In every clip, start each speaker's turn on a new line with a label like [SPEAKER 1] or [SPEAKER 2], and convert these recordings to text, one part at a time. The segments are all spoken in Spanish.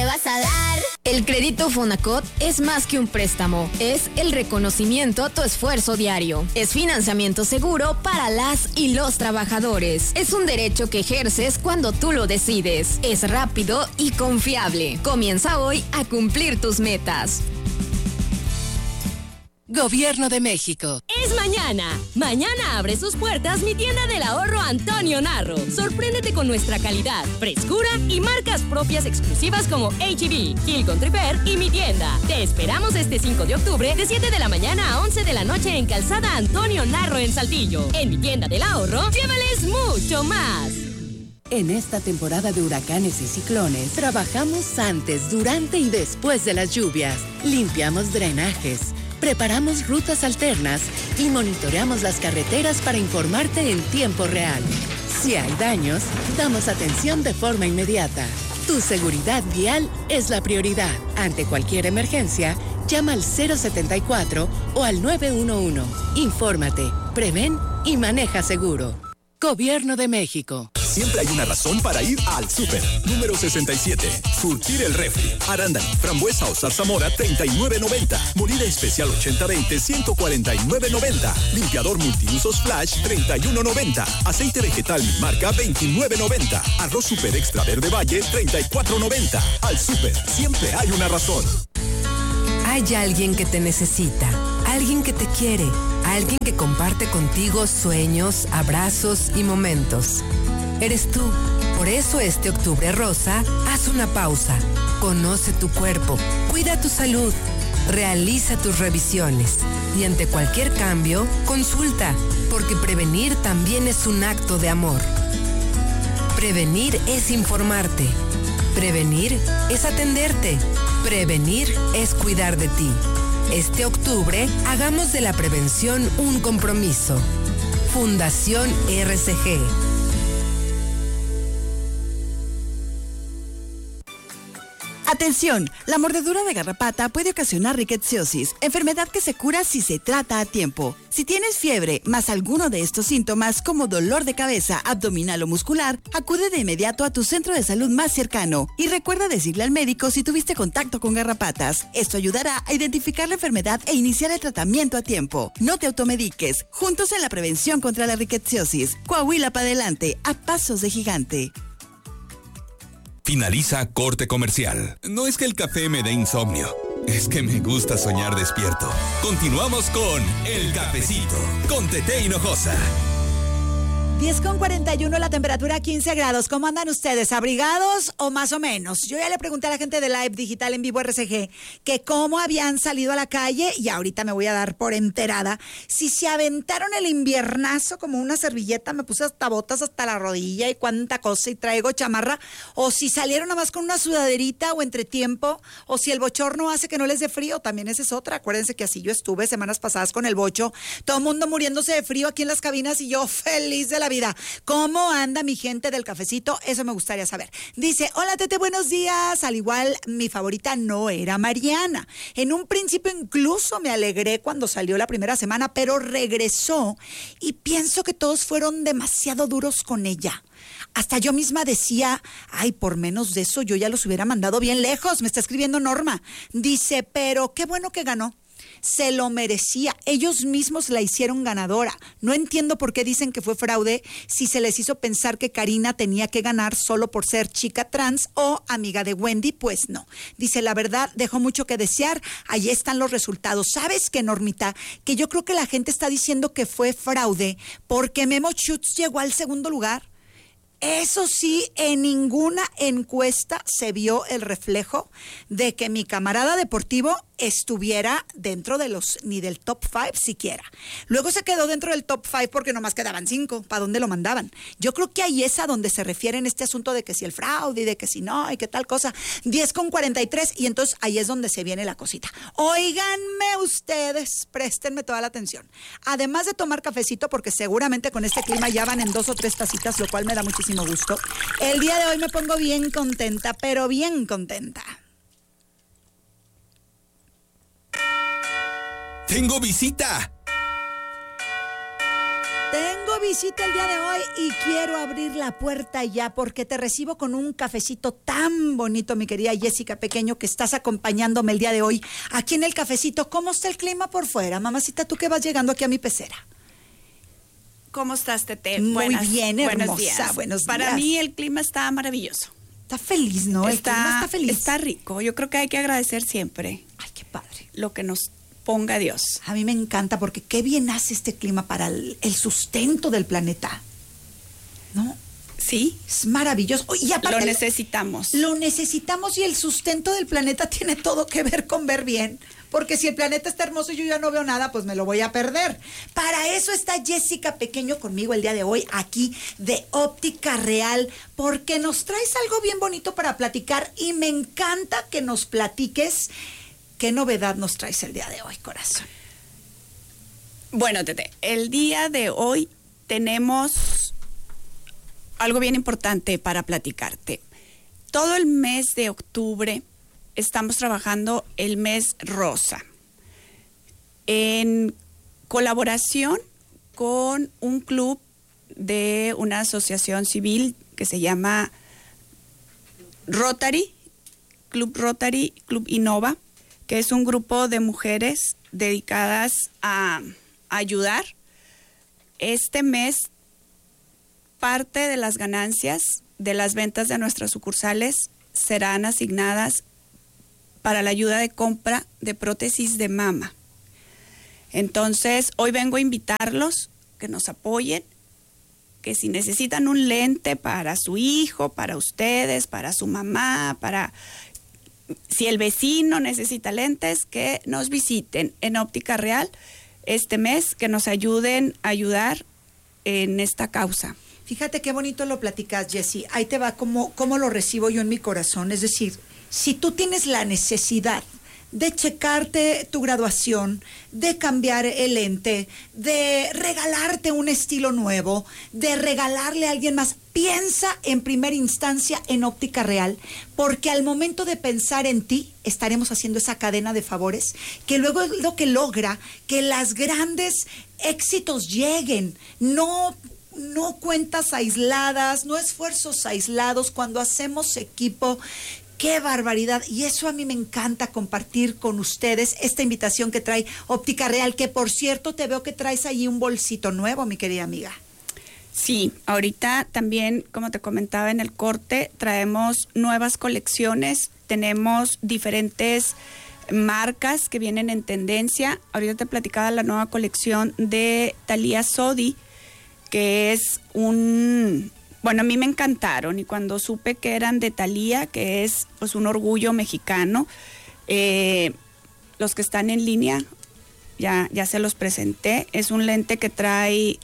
[SPEAKER 1] vas a dar?
[SPEAKER 2] El crédito Fonacot es más que un préstamo, es el reconocimiento a tu esfuerzo diario. Es financiamiento seguro para las y los trabajadores. Es un derecho que ejerces cuando tú lo decides. Es rápido y confiable. Comienza hoy a cumplir tus metas.
[SPEAKER 3] Gobierno de México.
[SPEAKER 4] Es mañana. Mañana abre sus puertas mi tienda del ahorro Antonio Narro. Sorpréndete con nuestra calidad, frescura y marcas propias exclusivas como H-E-B, Hilton Triper y Mi Tienda. Te esperamos este 5 de octubre de 7 de la mañana a 11 de la noche en Calzada Antonio Narro en Saltillo. En Mi Tienda del ahorro, llévales mucho más.
[SPEAKER 3] En esta temporada de huracanes y ciclones, trabajamos antes, durante y después de las lluvias. Limpiamos drenajes, preparamos rutas alternas y monitoreamos las carreteras para informarte en tiempo real. Si hay daños, damos atención de forma inmediata. Tu seguridad vial es la prioridad. Ante cualquier emergencia, llama al 074 o al 911. Infórmate, prevén y maneja seguro. Gobierno de México.
[SPEAKER 5] Siempre hay una razón para ir al súper. Número 67. Surtir el refri. Arándano, frambuesa o zarzamora, $39.90. Molida especial 80-20, $149.90. Limpiador multiusos Flash, $31.90. Aceite vegetal marca, $29.90. Arroz super extra verde Valle, $34.90. Al súper, siempre hay una razón.
[SPEAKER 6] Hay alguien que te necesita, alguien que te quiere, alguien que comparte contigo sueños, abrazos y momentos. Eres tú. Por eso este octubre rosa, haz una pausa. Conoce tu cuerpo, cuida tu salud, realiza tus revisiones y ante cualquier cambio, consulta, porque prevenir también es un acto de amor. Prevenir es informarte. Prevenir es atenderte. Prevenir es cuidar de ti. Este octubre, hagamos de la prevención un compromiso. Fundación RCG.
[SPEAKER 7] Atención, la mordedura de garrapata puede ocasionar rickettsiosis, enfermedad que se cura si se trata a tiempo. Si tienes fiebre más alguno de estos síntomas como dolor de cabeza, abdominal o muscular, acude de inmediato a tu centro de salud más cercano y recuerda decirle al médico si tuviste contacto con garrapatas. Esto ayudará a identificar la enfermedad e iniciar el tratamiento a tiempo. No te automediques, juntos en la prevención contra la rickettsiosis. Coahuila para adelante, a pasos de gigante.
[SPEAKER 5] Finaliza corte comercial. No es que el café me dé insomnio, es que me gusta soñar despierto. Continuamos con El Cafecito, con Tete Hinojosa.
[SPEAKER 8] 10:41, la temperatura 15 grados. ¿Cómo andan ustedes? ¿Abrigados o más o menos? Yo ya le pregunté a la gente de Live Digital en Vivo RCG que cómo habían salido a la calle y ahorita me voy a dar por enterada. Si se aventaron el inviernazo como una servilleta, me puse hasta botas hasta la rodilla y cuánta cosa y traigo chamarra, o si salieron nada más con una sudaderita o entretiempo, o si el bochorno hace que no les dé frío, también esa es otra. Acuérdense que así yo estuve semanas pasadas con el bocho, todo el mundo muriéndose de frío aquí en las cabinas y yo feliz de la vida. ¿Cómo anda mi gente del cafecito? Eso me gustaría saber. Dice, hola Tete, buenos días. Al igual, mi favorita no era Mariana. En un principio incluso me alegré cuando salió la primera semana, pero regresó y pienso que todos fueron demasiado duros con ella. Hasta yo misma decía, ay, por menos de eso yo ya los hubiera mandado bien lejos. Me está escribiendo Norma. Dice, pero qué bueno que ganó. Se lo merecía, ellos mismos la hicieron ganadora. No entiendo por qué dicen que fue fraude si se les hizo pensar que Karina tenía que ganar solo por ser chica trans o amiga de Wendy, pues no. Dice, la verdad, dejó mucho que desear, ahí están los resultados. ¿Sabes qué, Normita? Que yo creo que la gente está diciendo que fue fraude porque Memo Schutz llegó al segundo lugar. Eso sí, en ninguna encuesta se vio el reflejo de que mi camarada deportivo estuviera dentro de ni del top 5 siquiera. Luego se quedó dentro del top 5 porque nomás quedaban 5. ¿Para dónde lo mandaban? Yo creo que ahí es a donde se refiere en este asunto de que si el fraude y de que si no y qué tal cosa. 10:43 y entonces ahí es donde se viene la cosita. Óiganme ustedes, préstenme toda la atención. Además de tomar cafecito, porque seguramente con este clima ya van en 2 o 3 tacitas, lo cual me da muchísimo gusto. El día de hoy me pongo bien contenta, pero bien contenta.
[SPEAKER 5] ¡Tengo visita!
[SPEAKER 8] Tengo visita el día de hoy y quiero abrir la puerta ya porque te recibo con un cafecito tan bonito, mi querida Jessica Pequeño, que estás acompañándome el día de hoy aquí en el cafecito. ¿Cómo está el clima por fuera? Mamacita, tú que vas llegando aquí a mi pecera.
[SPEAKER 1] ¿Cómo estás, Tete?
[SPEAKER 8] Muy bien, hermosa.
[SPEAKER 1] Buenos días. Para mí el clima está maravilloso.
[SPEAKER 8] Está feliz, ¿no? El clima está feliz.
[SPEAKER 1] Está rico. Yo creo que hay que agradecer siempre.
[SPEAKER 8] Ay, qué padre.
[SPEAKER 1] Lo que nos ponga Dios.
[SPEAKER 8] A mí me encanta porque qué bien hace este clima para el sustento del planeta, ¿no?
[SPEAKER 1] Sí.
[SPEAKER 8] Es maravilloso. Y aparte,
[SPEAKER 1] lo necesitamos.
[SPEAKER 8] Lo necesitamos y el sustento del planeta tiene todo que ver con ver bien. Porque si el planeta está hermoso y yo ya no veo nada, pues me lo voy a perder. Para eso está Jessica Pequeño conmigo el día de hoy, aquí de Óptica Real, porque nos traes algo bien bonito para platicar y me encanta que nos platiques qué novedad nos traes el día de hoy, corazón.
[SPEAKER 1] Bueno, Tete, el día de hoy tenemos algo bien importante para platicarte. Todo el mes de octubre estamos trabajando el mes rosa en colaboración con un club de una asociación civil que se llama Rotary, Club Innova, que es un grupo de mujeres dedicadas a ayudar. Este mes, parte de las ganancias de las ventas de nuestras sucursales serán asignadas para la ayuda de compra de prótesis de mama. Entonces, hoy vengo a invitarlos que nos apoyen, que si necesitan un lente para su hijo, para ustedes, para su mamá, si el vecino necesita lentes, que nos visiten en Óptica Real este mes, que nos ayuden a ayudar en esta causa.
[SPEAKER 8] Fíjate qué bonito lo platicas, Jessie. Ahí te va cómo lo recibo yo en mi corazón. Es decir, si tú tienes la necesidad de checarte tu graduación, de cambiar el lente, de regalarte un estilo nuevo, de regalarle a alguien más, piensa en primera instancia en Óptica Real, porque al momento de pensar en ti, estaremos haciendo esa cadena de favores, que luego es lo que logra que las grandes éxitos lleguen, no cuentas aisladas, no esfuerzos aislados, cuando hacemos equipo. ¡Qué barbaridad! Y eso a mí me encanta compartir con ustedes, esta invitación que trae Óptica Real, que por cierto te veo que traes ahí un bolsito nuevo, mi querida amiga.
[SPEAKER 1] Sí, ahorita también, como te comentaba en el corte, traemos nuevas colecciones, tenemos diferentes marcas que vienen en tendencia. Ahorita te platicaba la nueva colección de Thalia Sodi, que es bueno, a mí me encantaron y cuando supe que eran de Thalia, que es pues un orgullo mexicano, los que están en línea, ya se los presenté. Es un lente que trae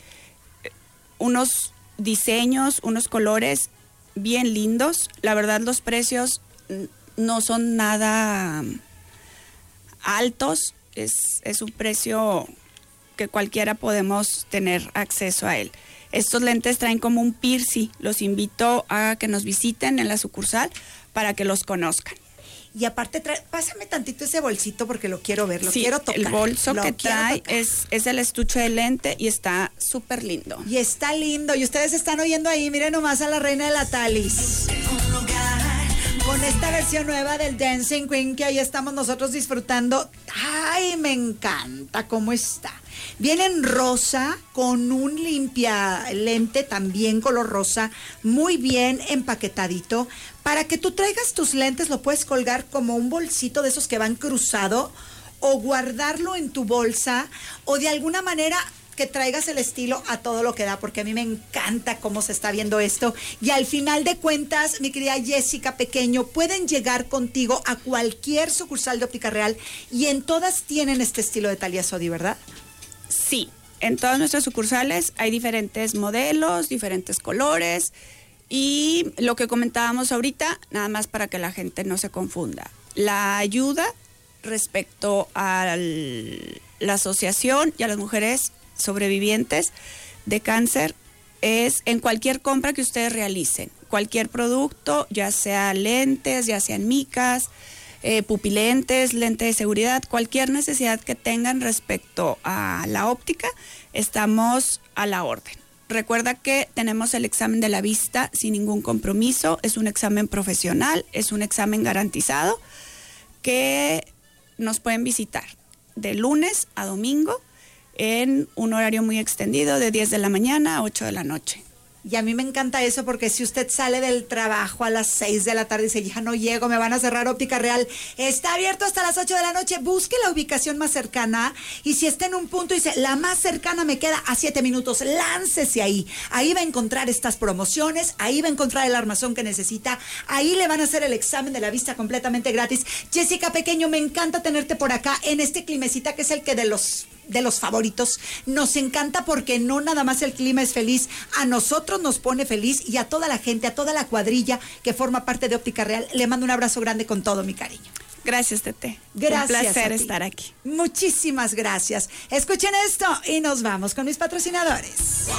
[SPEAKER 1] unos diseños, unos colores bien lindos. La verdad, los precios no son nada altos, es un precio que cualquiera podemos tener acceso a él. Estos lentes traen como un piercing. Los invito a que nos visiten en la sucursal para que los conozcan.
[SPEAKER 8] Y aparte, pásame tantito ese bolsito porque lo quiero ver, quiero tocar.
[SPEAKER 1] El bolso que trae es el estuche de lente y está súper lindo.
[SPEAKER 8] Y está lindo. Y ustedes están oyendo ahí, miren nomás a la reina de la Thalis. Con esta versión nueva del Dancing Queen que ahí estamos nosotros disfrutando. ¡Ay, me encanta cómo está! Viene en rosa con un limpia lente también color rosa, muy bien empaquetadito. Para que tú traigas tus lentes lo puedes colgar como un bolsito de esos que van cruzado o guardarlo en tu bolsa o de alguna manera que traigas el estilo a todo lo que da, porque a mí me encanta cómo se está viendo esto. Y al final de cuentas, mi querida Jessica Pequeño, pueden llegar contigo a cualquier sucursal de Óptica Real y en todas tienen este estilo de Thalia Sodi, ¿verdad?
[SPEAKER 1] Sí, en todas nuestras sucursales hay diferentes modelos, diferentes colores y lo que comentábamos ahorita, nada más para que la gente no se confunda. La ayuda respecto a la asociación y a las mujeres sobrevivientes de cáncer es en cualquier compra que ustedes realicen, cualquier producto, ya sea lentes, ya sean micas, pupilentes, lente de seguridad, cualquier necesidad que tengan respecto a la óptica, estamos a la orden. Recuerda que tenemos el examen de la vista sin ningún compromiso, es un examen profesional, es un examen garantizado que nos pueden visitar de lunes a domingo en un horario muy extendido de 10 de la mañana a 8 de la noche.
[SPEAKER 8] Y a mí me encanta eso porque si usted sale del trabajo a las 6 de la tarde y dice, ya no llego, me van a cerrar Óptica Real, está abierto hasta las 8 de la noche, busque la ubicación más cercana y si está en un punto y dice, la más cercana me queda a 7 minutos, láncese ahí. Ahí va a encontrar estas promociones, ahí va a encontrar el armazón que necesita, ahí le van a hacer el examen de la vista completamente gratis. Jessica Pequeño, me encanta tenerte por acá en este climecita que es el que de los favoritos. Nos encanta porque no nada más el clima es feliz, a nosotros nos pone feliz y a toda la gente, a toda la cuadrilla que forma parte de Óptica Real, le mando un abrazo grande con todo mi cariño.
[SPEAKER 1] Gracias, Tete.
[SPEAKER 8] Gracias.
[SPEAKER 1] Un placer estar aquí.
[SPEAKER 8] Muchísimas gracias. Escuchen esto y nos vamos con mis patrocinadores.